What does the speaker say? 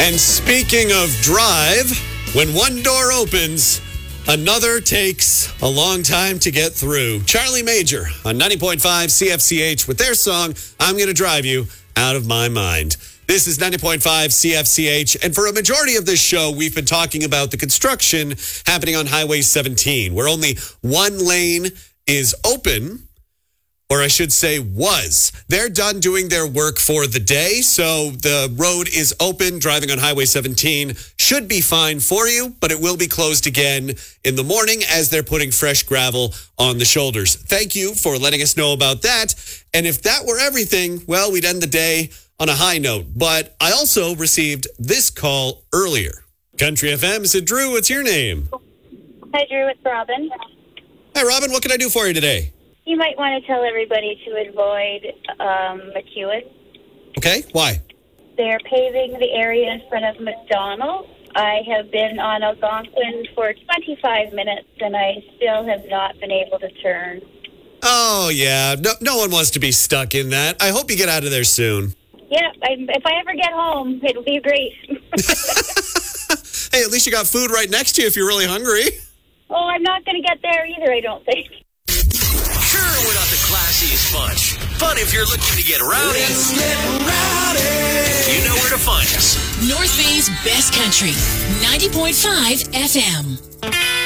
And speaking of drive, when one door opens, another takes a long time to get through. Charlie Major on 90.5 CFCH with their song, I'm Gonna Drive You Out of My Mind. This is 90.5 CFCH, and for a majority of this show, we've been talking about the construction happening on Highway 17, where only one lane is open, or I should say was. They're done doing their work for the day, so the road is open. Driving on Highway 17 should be fine for you, but it will be closed again in the morning as they're putting fresh gravel on the shoulders. Thank you for letting us know about that. And if that were everything, well, we'd end the day on a high note. But I also received this call earlier. Country FM said, Drew, what's your name? Hi, Drew. It's Robin. Hi, Robin. What can I do for you today? You might want to tell everybody to avoid McEwen. Okay. Why? They're paving the area in front of McDonald's. I have been on Algonquin for 25 minutes, and I still have not been able to turn. Oh, yeah. No one wants to be stuck in that. I hope you get out of there soon. Yeah, if I ever get home, it'll be great. Hey, at least you got food right next to you if you're really hungry. Oh, I'm not going to get there either, I don't think. Sure, we're not the classiest bunch, but if you're looking to get rowdy, let's get rowdy. You know where to find us. North Bay's Best Country, 90.5 FM.